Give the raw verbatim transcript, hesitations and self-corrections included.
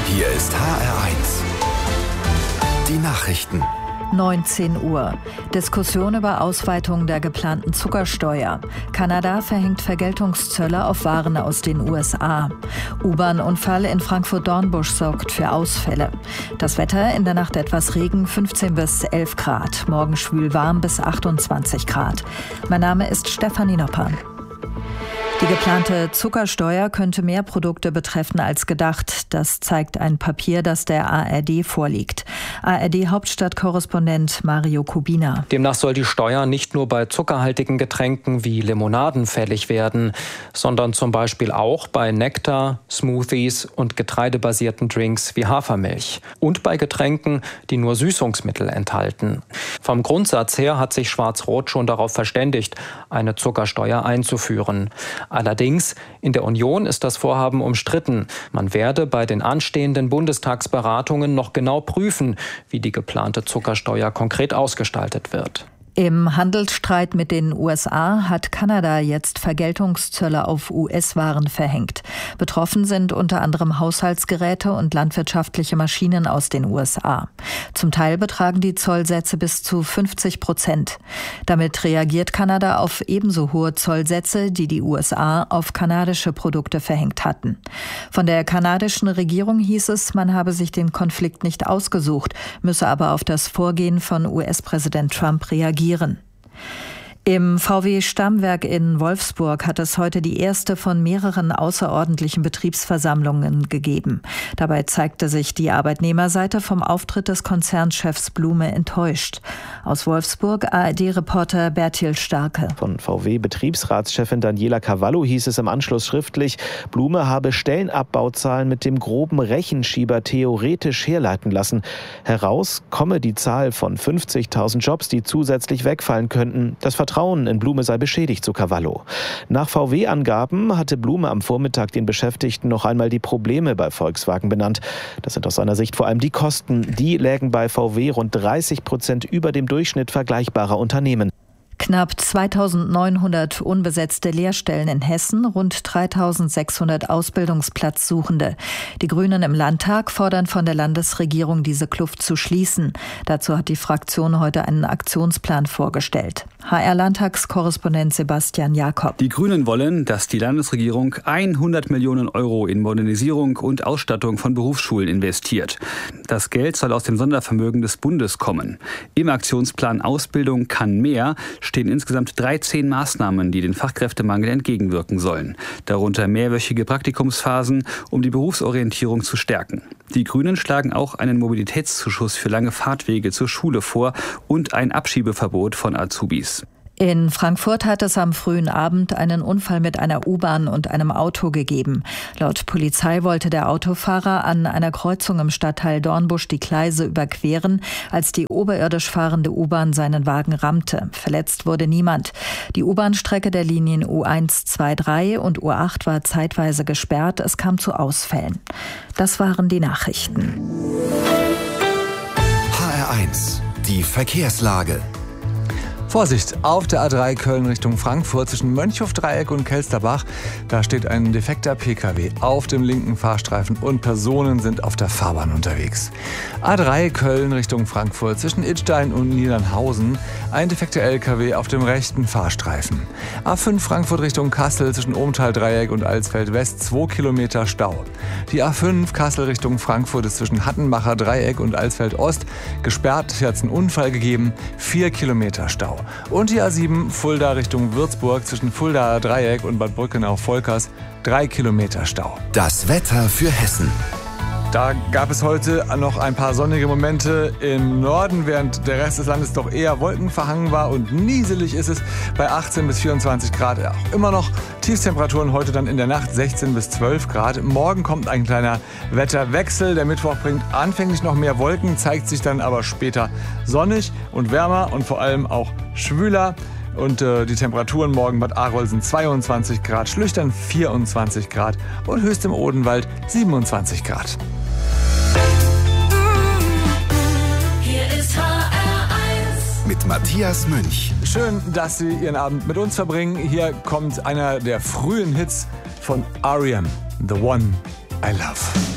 Hier ist H R eins. Die Nachrichten. neunzehn Uhr. Diskussion über Ausweitung der geplanten Zuckersteuer. Kanada verhängt Vergeltungszölle auf Waren aus den U S A. U-Bahn-Unfall in Frankfurt-Dornbusch sorgt für Ausfälle. Das Wetter: in der Nacht etwas Regen, fünfzehn bis elf Grad. Morgen schwül warm bis achtundzwanzig Grad. Mein Name ist Stefanie Nopper. Die geplante Zuckersteuer könnte mehr Produkte betreffen als gedacht. Das zeigt ein Papier, das der A R D vorliegt. A R D-Hauptstadtkorrespondent Mario Kubina. Demnach soll die Steuer nicht nur bei zuckerhaltigen Getränken wie Limonaden fällig werden, sondern zum Beispiel auch bei Nektar, Smoothies und getreidebasierten Drinks wie Hafermilch. Und bei Getränken, die nur Süßungsmittel enthalten. Vom Grundsatz her hat sich Schwarz-Rot schon darauf verständigt, eine Zuckersteuer einzuführen. Allerdings, in der Union ist das Vorhaben umstritten. Man werde bei den anstehenden Bundestagsberatungen noch genau prüfen, wie die geplante Zuckersteuer konkret ausgestaltet wird. Im Handelsstreit mit den U S A hat Kanada jetzt Vergeltungszölle auf U S-Waren verhängt. Betroffen sind unter anderem Haushaltsgeräte und landwirtschaftliche Maschinen aus den U S A. Zum Teil betragen die Zollsätze bis zu fünfzig Prozent. Damit reagiert Kanada auf ebenso hohe Zollsätze, die die U S A auf kanadische Produkte verhängt hatten. Von der kanadischen Regierung hieß es, man habe sich den Konflikt nicht ausgesucht, müsse aber auf das Vorgehen von U S-Präsident Trump reagieren. Im V W-Stammwerk in Wolfsburg hat es heute die erste von mehreren außerordentlichen Betriebsversammlungen gegeben. Dabei zeigte sich die Arbeitnehmerseite vom Auftritt des Konzernchefs Blume enttäuscht. Aus Wolfsburg A R D-Reporter Bertil Starke. Von V W-Betriebsratschefin Daniela Cavallo hieß es im Anschluss schriftlich, Blume habe Stellenabbauzahlen mit dem groben Rechenschieber theoretisch herleiten lassen. Heraus komme die Zahl von fünfzigtausend Jobs, die zusätzlich wegfallen könnten. Das Vertrauen in Blume sei beschädigt, so Cavallo. Nach V W-Angaben hatte Blume am Vormittag den Beschäftigten noch einmal die Probleme bei Volkswagen benannt. Das sind aus seiner Sicht vor allem die Kosten. Die lägen bei V W rund dreißig Prozent über dem Durchschnitt vergleichbarer Unternehmen. Knapp zweitausendneunhundert unbesetzte Lehrstellen in Hessen, rund dreitausendsechshundert Ausbildungsplatzsuchende. Die Grünen im Landtag fordern von der Landesregierung, diese Kluft zu schließen. Dazu hat die Fraktion heute einen Aktionsplan vorgestellt. H R-Landtagskorrespondent Sebastian Jakob. Die Grünen wollen, dass die Landesregierung hundert Millionen Euro in Modernisierung und Ausstattung von Berufsschulen investiert. Das Geld soll aus dem Sondervermögen des Bundes kommen. Im Aktionsplan Ausbildung kann mehr stehen insgesamt dreizehn Maßnahmen, die den Fachkräftemangel entgegenwirken sollen. Darunter mehrwöchige Praktikumsphasen, um die Berufsorientierung zu stärken. Die Grünen schlagen auch einen Mobilitätszuschuss für lange Fahrtwege zur Schule vor und ein Abschiebeverbot von Azubis. In Frankfurt hat es am frühen Abend einen Unfall mit einer U-Bahn und einem Auto gegeben. Laut Polizei wollte der Autofahrer an einer Kreuzung im Stadtteil Dornbusch die Gleise überqueren, als die oberirdisch fahrende U-Bahn seinen Wagen rammte. Verletzt wurde niemand. Die U-Bahn-Strecke der Linien U eins, zwei, drei und U acht war zeitweise gesperrt. Es kam zu Ausfällen. Das waren die Nachrichten. H R eins. Die Verkehrslage. Vorsicht, auf der A drei Köln Richtung Frankfurt zwischen Mönchhofdreieck und Kelsterbach. Da steht ein defekter P K W auf dem linken Fahrstreifen und Personen sind auf der Fahrbahn unterwegs. A drei Köln Richtung Frankfurt zwischen Idstein und Niedernhausen. Ein defekter L K W auf dem rechten Fahrstreifen. A fünf Frankfurt Richtung Kassel zwischen Ohmtal-Dreieck und Alsfeld West zwei Kilometer Stau. Die A fünf Kassel Richtung Frankfurt ist zwischen Hattenbacher Dreieck und Alsfeld Ost gesperrt. Hier hat es einen Unfall gegeben. vier Kilometer Stau. Und die A sieben Fulda Richtung Würzburg zwischen Fuldaer Dreieck und Bad Brückenau-Volkers drei Kilometer Stau. Das Wetter für Hessen. Da gab es heute noch ein paar sonnige Momente im Norden, während der Rest des Landes doch eher wolkenverhangen war und nieselig ist es bei achtzehn bis vierundzwanzig Grad. Auch immer noch Tiefstemperaturen heute dann in der Nacht sechzehn bis zwölf Grad. Morgen kommt ein kleiner Wetterwechsel. Der Mittwoch bringt anfänglich noch mehr Wolken, zeigt sich dann aber später sonnig und wärmer und vor allem auch schwüler. Und äh, die Temperaturen morgen Bad Arolsen zweiundzwanzig Grad, Schlüchtern vierundzwanzig Grad und höchst im Odenwald siebenundzwanzig Grad. Hier ist H R eins. Mit Matthias Münch. Schön, dass Sie Ihren Abend mit uns verbringen. Hier kommt einer der frühen Hits von R E M, The One I Love.